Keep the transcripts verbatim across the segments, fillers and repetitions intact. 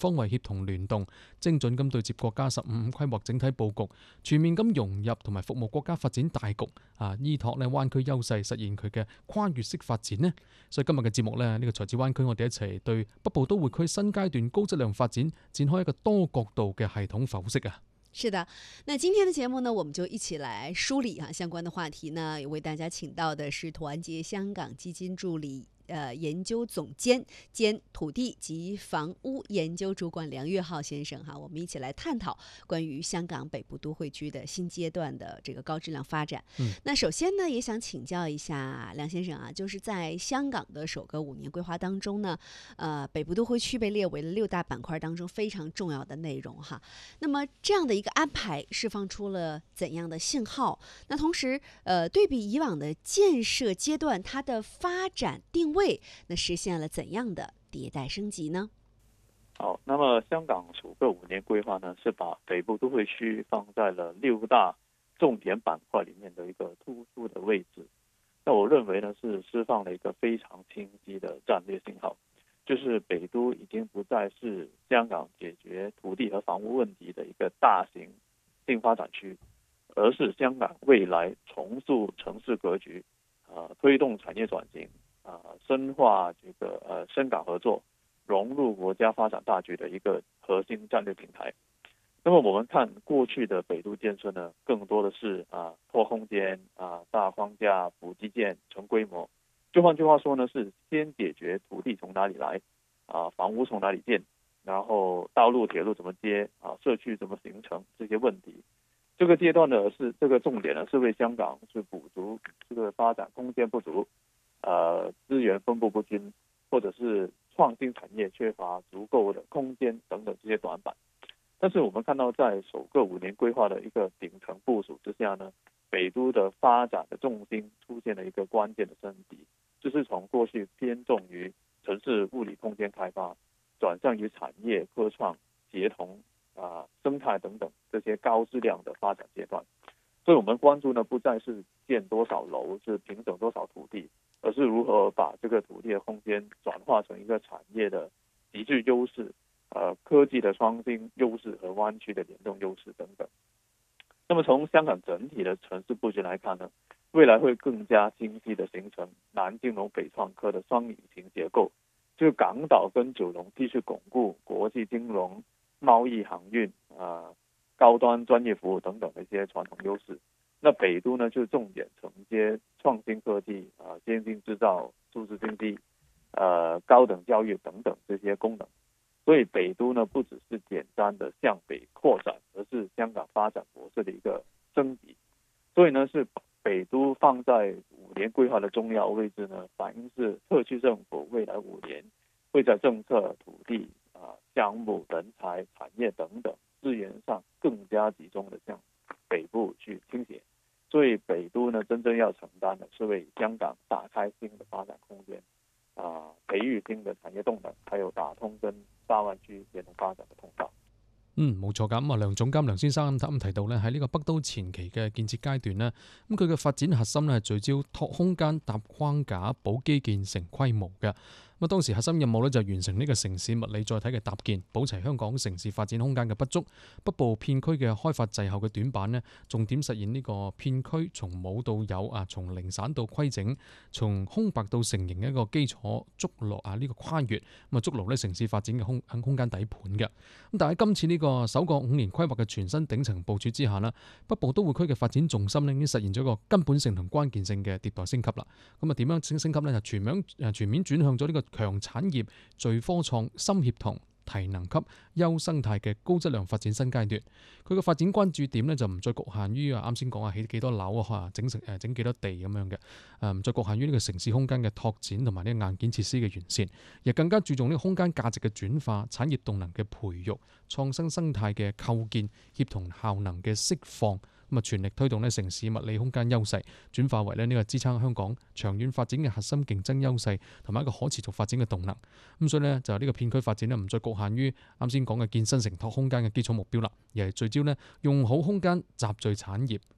方位協同聯動，精準咁對接國家十五五規劃整體佈局，全面咁融入同埋服務國家發展大局，啊，依託呢灣區優勢，實現佢嘅跨越式發展呢。所以今日嘅節目呢，呢、呢個才智灣區，我哋一齊對北部都會區新階段高質量發展展開一個多角度嘅系統剖析啊。 是的，那今天的節目呢，我們就一起來梳理啊相關的話題呢，為大家請到的是團結香港基金助理呃研究總監兼土地及房屋研究主管梁岳浩先生哈，我們一起來探討關於香港北部都會區的新階段的這個高質量發展。嗯，那首先呢，也想請教一下梁先生啊，就是在香港的首個五年規劃當中呢，呃，北部都會區被列為了六大板塊當中非常重要的內容哈。那麼這樣的一個安排釋放出了怎樣的信號？那同時，呃，對比以往的建設階段，它的發展定位，那實現了怎樣的迭代升級呢？ 好，那麼香港首個五年規劃呢，是把北部都會區放在了六大重點板塊裡面的一個突出的位置。那我認為呢，是釋放了一個非常清晰的戰略信號，就是北都已經不再是香港解決土地和房屋問題的一個大型新發展區，而是香港未來重塑城市格局，呃、推動產業轉型，呃、深化這個呃深港合作，融入國家發展大局的一個核心戰略平台。那麼我們看過去的北都建設呢，更多的是啊拓空間啊大框架補基建成規模。就換句話說呢，是先解決土地從哪裡來，啊房屋從哪裡建，然後道路鐵路怎麼接，啊社區怎麼形成這些問題。這個階段呢，是這個重點呢，是為香港是補足這個發展空間不足，呃資源分布不均，或者是創新產業缺乏足夠的空間等等這些短板。但是我們看到在首個五年規劃的一個頂層部署之下呢，北都的發展的重心出現了一個關鍵的升級，就是從過去偏重於城市物理空間開發，轉向於產業科創協同啊生態等等這些高質量的發展階段。所以我們關注呢，不再是建多少樓，是平整多少土地，而是如何把這個土地的空間轉化成一個產業的極具優勢，呃，科技的創新優勢和灣區的聯動優勢等等。那麼從香港整體的城市布局來看呢，未來會更加清晰的形成南金融北創科的雙引擎結構，就是港島跟九龍繼續鞏固國際金融、貿易、航運、啊、呃、高端專業服務等等的一些傳統優勢。那北都呢，就重點承接創新科技、啊、呃、先進製造、數字經濟、呃高等教育等等這些功能。所以北都呢，不只是簡單的向北擴展，而是香港發展模式的一個升級。所以呢，是北都放在五年規劃的重要位置呢，反映是特區政府未來五年會在政策、土地、啊項目、人才、產業等等資源上更加集中的向北部去傾斜。所以北都呢，真正要承擔的是為香港打開新的發展空間，啊，培育新的產業動能，還有打通跟大灣區協同發展嘅通道。 嗯，冇錯㗎。咁啊，梁總監梁先生啱啱提到咧，喺呢個北都前期嘅建設階段咧，咁佢嘅發展核心咧係聚焦拓空間、搭框架、補基建、成規模嘅。咁啊，當時核心任務咧就完成呢個城市物理載體嘅搭建，補齊香港城市發展空間嘅不足。北部片區嘅開發滯後嘅短板咧，重點實現呢個片區從冇到有啊，從零散到規整，從空白到成型嘅一個基礎築牢啊，呢個跨越咁啊，築牢咧城市發展嘅空空間底盤嘅。咁但係今次呢個首個五年規劃嘅全新頂層部署之下呢，北部都會區嘅發展重心咧已經實現咗一個根本性同關鍵性嘅迭代升級啦。咁啊，點樣升升級呢？就全面誒全面轉向咗呢個強產業、聚科創、深協同、提能級、優生態嘅高質量發展新階段。佢嘅發展關注點呢，就唔再局限於啊啱先講啊起幾多樓啊，整成誒整幾多地咁樣嘅，誒唔再局限於呢個城市空間嘅拓展同埋呢個硬件設施嘅完善，亦更加注重呢個空間價值嘅轉化、產業動能嘅培育、創新生態嘅構建、協同效能嘅釋放。咁啊，全力推動咧城市物理空間優勢轉化為咧呢個支撐香港長遠發展嘅核心競爭優勢，同埋一個可持續發展嘅動能。咁所以呢，就呢個片區發展呢，唔再局限於啱先講嘅建新承托空間嘅基礎目標啦，而係聚焦呢用好空間集聚產業，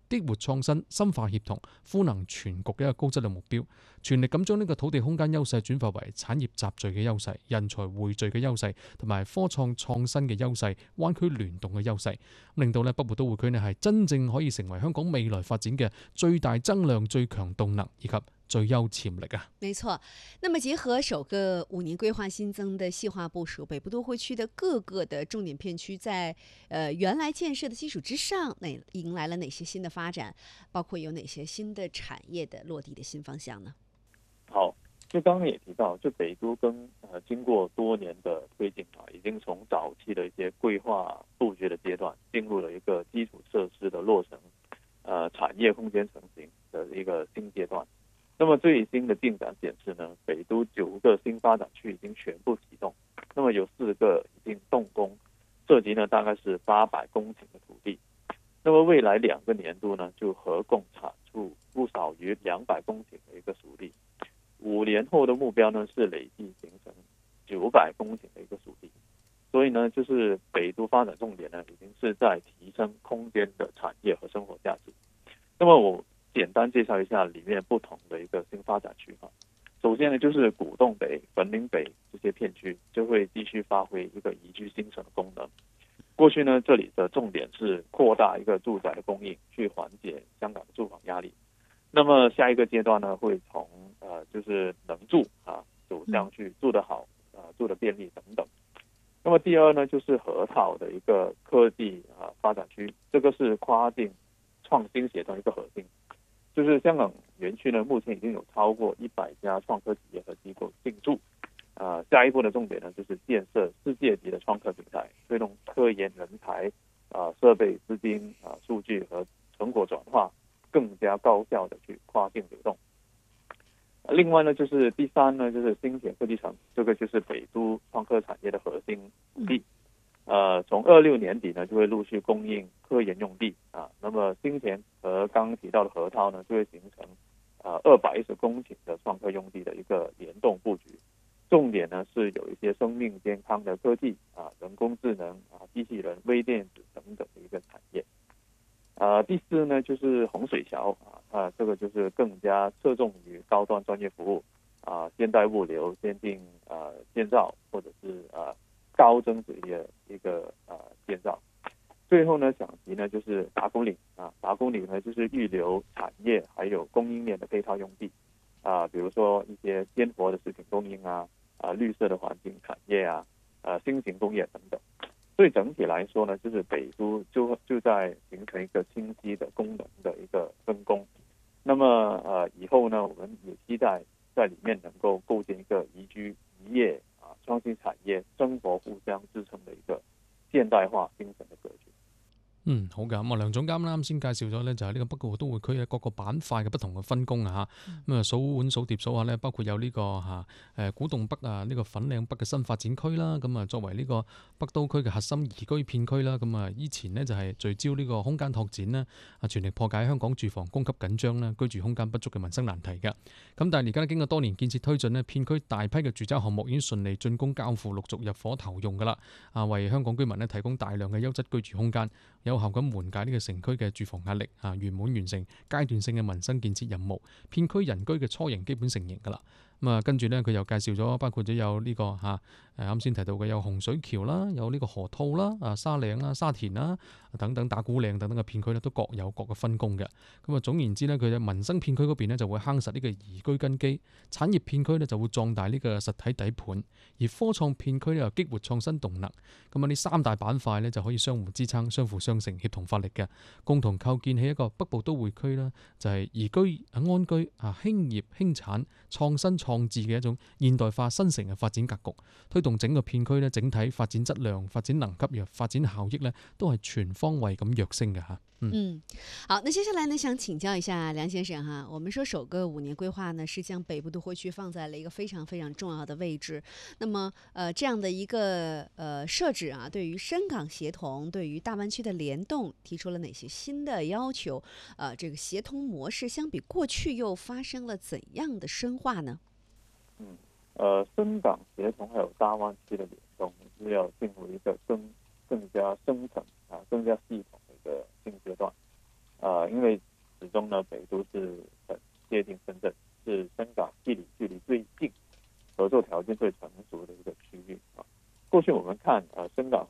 激活創新、深化協同、賦能全局嘅一個高質量目標，全力咁將呢個土地空間優勢轉化為產業集聚嘅優勢、人才匯聚嘅優勢，同埋科創創新嘅優勢、灣區聯動嘅優勢，令到咧北部都會區呢係真正可以成為香港未來發展嘅最大增量、最強動能以及最優潛力啊！ 沒錯，那麼結合首個五年規劃新增的細化部署，北部都會區的各個的重點片區在，在呃原來建設的基礎之上，哪迎來了哪些新的發展？包括有哪些新的產業的落地的新方向呢？ 好，就剛剛也提到，就北都跟呃經過多年的推進啊，已經從早期的一些規劃佈局的階段，進入了一個基礎設施的落成，呃產業空間成型的一個新階段。那麼最新的進展顯示呢，北都九個新發展區已經全部啟動，那麼有四個已經動工，涉及呢大概是八百公頃的土地。那麼未來兩個年度呢，就合共產出不少於兩百公頃的一個熟地。五年後的目標呢，是累計形成九百公頃的一個熟地。所以呢，就是北都發展重點呢，已經是在提升空間的產業和生活價值。那麼我簡單介紹一下裏面不同的一個新發展區哈。首先呢，就是古洞北、粉嶺北這些片區就會繼續發揮一個宜居新城的功能。過去呢，這裡的重點是擴大一個住宅的供應，去緩解香港的住房壓力。那麼下一個階段呢，會從呃就是能住啊走向去住得好啊住得便利等等。那麼第二呢，就是河套的一個科技啊發展區，這個是跨境創新協同一個核心。就是香港園區呢，目前已經有超過一百家創科企業和機構進駐。啊、呃，下一步的重點呢，就是建設世界級的創科平台，推動科研人才、啊、呃、設備、資金、啊、呃、數據和成果轉化更加高效的去跨境流動。另外呢，就是第三呢，就是新田科技城，這個就是北都創科產業的核心土地。呃，從二六年底呢，就會陸續供應科研用地啊。那麼新田和剛剛提到的河套呢，就會形成啊二百一十公頃的創科用地的一個聯動布局。重點呢是有一些生命健康的科技啊、人工智能啊、機器人、微電子等等的一個產業。啊，第四呢就是洪水橋啊，啊，這個就是更加側重於高端專業服務啊、現代物流、先進啊建造或者是啊。高增值的一個呃建造。最後呢，想提呢就是達公嶺啊，達公嶺呢就是預留產業還有供應鏈的配套用地啊，比如說一些鮮活的食品供應啊，啊綠色的環境產業啊，啊新型工業等等。所以整體來說呢，就是北都就就在形成一個清晰的功能的一個分工。那麼呃以後呢，我們也期待在裏面能夠構建一個宜居宜業。創新產業生活互相支撐的一個現代化精神的格局。 嗯，好㗎。咁啊，梁總監啱先介紹咗呢，就係呢個北部都會區嘅各個板塊嘅不同嘅分工啊嚇。咁啊，數碗數碟數下呢，包括有呢個嚇誒古洞北啊，呢個粉嶺北嘅新發展區啦。咁啊，作為呢個北都區嘅核心宜居片區啦。咁啊，以前呢，就係聚焦呢個空間拓展啦，啊全力破解香港住房供給緊張啦、居住空間不足嘅民生難題㗎。咁但係而家經過多年建設推進呢，片區大批嘅住宅項目已經順利進攻交付，陸續入伙投用㗎啦。啊，為香港居民呢提供大量嘅優質居住空間，有效咁緩解呢個城區嘅住房壓力，啊圓滿完成階段性嘅民生建設任務，片區人居嘅雛形基本成型㗎啦。咁啊，跟住呢，佢又介紹咗，包括咗有呢、這個嚇誒啱先提到嘅有洪水橋啦，有呢個河套啦、啊沙嶺啦、沙田啦等等打鼓嶺等等嘅片區呢，都各有各嘅分工嘅。咁啊，總言之呢，佢嘅民生片區嗰邊呢就會夯實呢個宜居根基，產業片區呢就會壯大呢個實體底盤，而科創片區呢又激活創新動能。咁啊，呢三大板塊呢就可以相互支撐、相輔相成、協同發力嘅，共同構建起一個北部都會區啦，就係宜居啊安居啊興業興產創新創智嘅一種現代化新城嘅發展格局，推動整個片區咧整體發展質量、發展能級、發展效益咧都係全方位咁躍升嘅嚇。嗯， 嗯，好，那接下來呢，想請教一下梁先生哈，我們說首個五年規劃呢，是將北部都會區放在了一個非常非常重要的位置。那麼，呃，這樣的一個呃設置啊，對於深港協同、對於大灣區的聯動，提出了哪些新的要求？呃，這個協同模式相比過去又發生了怎樣的深化呢？ 嗯，呃，深港協同還有大灣區的聯動，是要進入一個更更加深層啊、更加系統的一個新階段。啊、呃，因為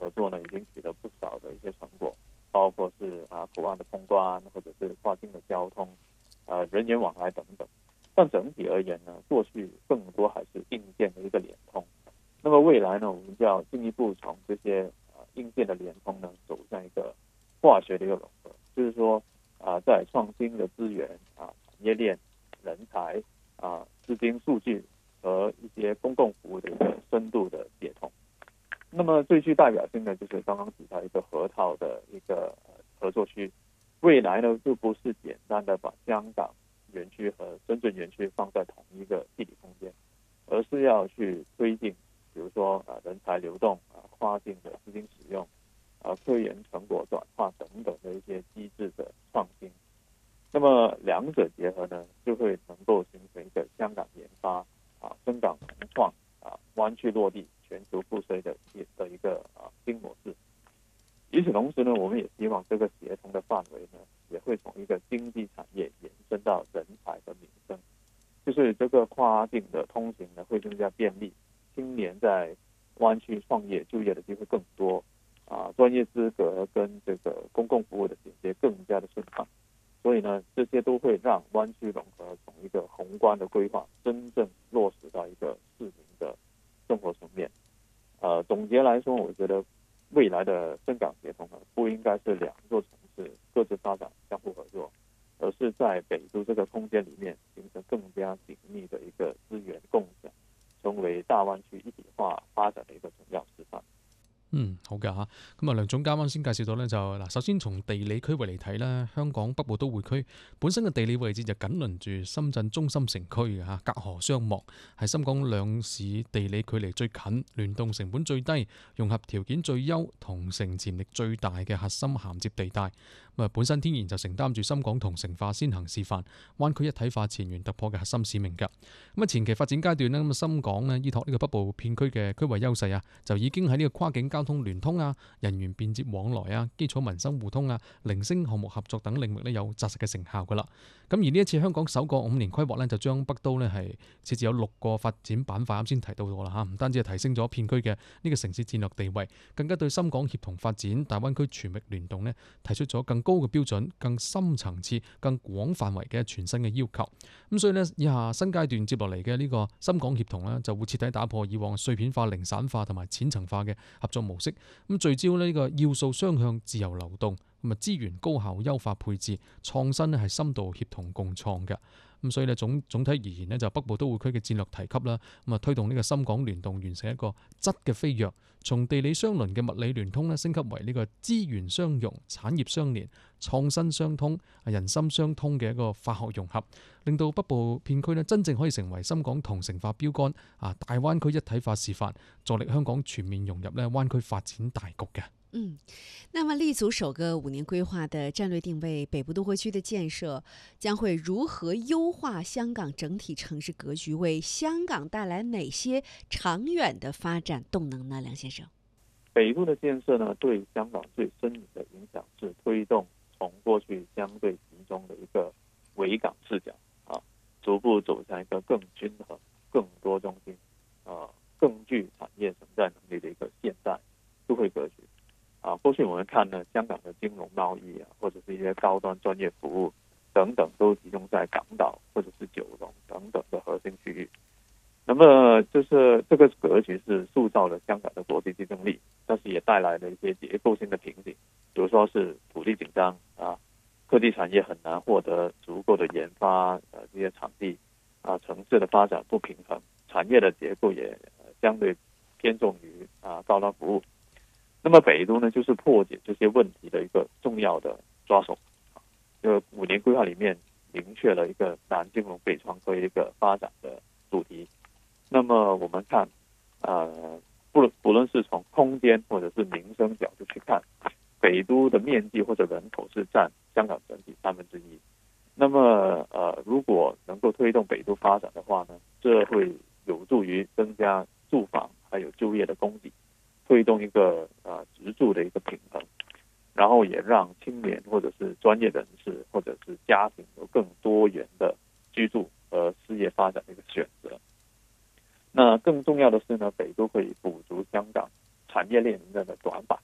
合作呢，已经取得不少的一些成果，包括是啊口岸的通关，或者是跨境的交通，呃人员往来等等。但整体而言呢，过去更多还是硬件的一个联通。那么未来呢，我们就要进一步从这些呃硬件的联通呢，走向一个化学的一个融合，就是说啊，在创新的资源啊、产业链、人才啊、资金、数据和一些公共服务的一个深度的协同。那么最具代表性的就是刚刚提到一个河套的一个呃合作区，未来呢就不是简单的把香港园区和深圳园区放在同一个地理空间，而是要去推进，比如说啊人才流动啊、跨境的资金使用啊、科研成果转化等等的一些机制的创新。那么两者结合呢，就会能够形成一个香港研发啊、深港同创啊、湾区落地、全球赋税的的一个啊新模式。与此同时呢，我们也希望这个协同的范围呢，也会从一个经济产业延伸到人才和民生，就是这个跨境的通行呢会更加便利，青年在湾区创业就业的机会更多啊，专业资格跟这个公共服务的衔接更加的顺畅。所以呢，这些都会让湾区融合从一个宏观的规划，真正落实到一个市民的生活层面。呃，总结来说，我觉得未来的深港协同呢，不应该是两座城市各自发展、相互合作，而是在北都这个空间里面形成更加紧密的一个资源共享，成為大灣區一體化發展的一個重要示範。 嗯，好㗎嚇。咁啊，梁總監啱先介紹到呢，就嗱，首先從地理區域嚟睇呢，香港北部都會區本身嘅地理位置就緊鄰住深圳中心城區嘅嚇，隔河相望，係深港兩市地理距離最近、聯動成本最低、融合條件最優、同城潛力最大嘅核心銜接地帶。咁啊，本身天然就承擔住深港同城化先行示範、灣區一體化前沿突破嘅核心使命㗎。咁啊，前期發展階段呢，咁啊深港呢依託呢個北部片區嘅區位優勢啊，就已經喺呢個跨境交通聯通啊、人員便捷往來啊、基礎民生互通啊、零星項目合作等領域呢有紮實嘅成效㗎啦。咁而呢一次香港首個五年規劃呢，就將北都呢係設置有六個發展板塊，啱先提到咗啦嚇，唔單止係提升咗片區嘅呢個城市戰略地位，更加對深港協同發展、大灣區全域聯動呢提出咗更高嘅標準、更深層次、更廣範圍嘅全新嘅要求。咁所以呢，以下新階段接落嚟嘅呢個深港協同呢，就會徹底打破以往碎片化、零散化同埋淺層化嘅合作模式。咁聚焦呢個要素雙向、自由流動，咁啊資源高效優化配置，創新呢係深度協同共創嘅。咁所以呢，總總體而言呢，就北部都會區嘅戰略提級啦，咁啊推動呢個深港聯動，完成一個質嘅飛躍，從地理相鄰嘅物理聯通呢升級為呢個資源相融、產業相連、創新相通、人心相通嘅一個化學融合，令到北部片區呢真正可以成為深港同城化標杆啊，大灣區一體化示範，助力香港全面融入呢灣區發展大局嘅。 嗯，那麼立足首個五年規劃的戰略定位，北部都會區的建設將會如何優化香港整體城市格局，為香港帶來哪些長遠的發展動能呢？梁先生， 北都的建設呢，對香港最深遠的影響是推動從過去相對集中的一個維港視角啊，逐步走向一個更均衡、更多中心啊、更具產業承載能力的一個現代都會格局。啊，過去我們看呢，香港的金融貿易啊，或者是一些高端專業服務等等，都集中在港島或者是九龍等等的核心區域。那麼就是這個格局是塑造了香港的國際競爭力，但是也帶來了一些結構性的瓶頸，比如說是土地緊張啊，科技產業很難獲得足夠的研發呃這些場地啊，城市的發展不平衡，產業的結構也相對偏重於啊高端服務。那麼北都呢，就是破解這些問題的一個重要的抓手。就五年規劃裡面明確了一個南金龍北創科一個發展的主題。那麼我們看，呃，不論不論是從空間或者是民生角度去看，北都的面積或者人口是佔香港整體三分之一。那麼呃，如果能夠推動北都發展的話呢，這會有助於增加住房還有就業的供給。推動一個啊職住的一個平衡，然後也讓青年或者是專業人士或者是家庭有更多元的居住和事業發展的一個選擇。那更重要的是呢，北都可以補足香港產業鏈裡面的短板，